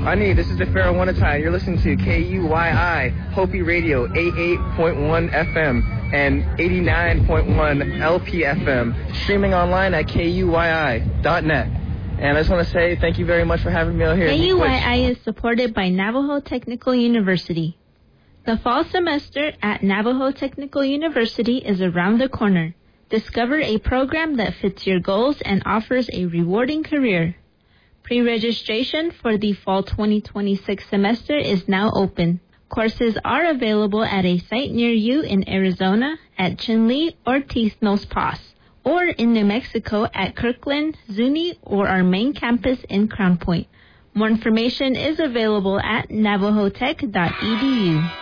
Ani, this is the Pharaoh Wanatai. You're listening to KUYI, Hopi Radio, 88.1 FM and 89.1 LPFM, streaming online at KUYI.net. And I just want to say thank you very much for having me out here. KUYI is supported by Navajo Technical University. The fall semester at Navajo Technical University is around the corner. Discover a program that fits your goals and offers a rewarding career. Pre-registration for the fall 2026 semester is now open. Courses are available at a site near you in Arizona at Chinle or Teeth-Nose Pass, or in New Mexico at Kirkland, Zuni, or our main campus in Crown Point. More information is available at navajotech.edu.